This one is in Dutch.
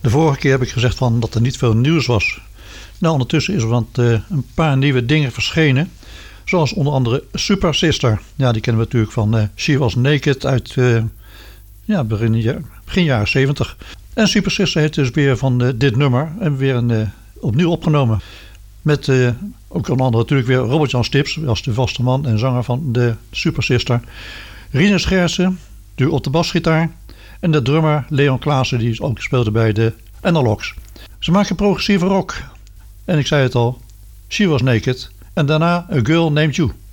De vorige keer heb ik gezegd dat er niet veel nieuws was. Nou, ondertussen is er een paar nieuwe dingen verschenen. Zoals onder andere Super Sister. Ja, die kennen we natuurlijk van She Was Naked uit begin jaren 70. En Super Sister heeft dus weer van dit nummer en weer opnieuw opgenomen. Met ook onder andere natuurlijk weer Robert-Jan Stips als de vaste man en zanger van de Super Sister. Rinus Gerritsen, nu op de basgitaar. En de drummer Leon Klaassen, die ook speelde bij de Analogs. Ze maken progressieve rock. En ik zei het al, She Was Naked. En daarna A Girl Named You.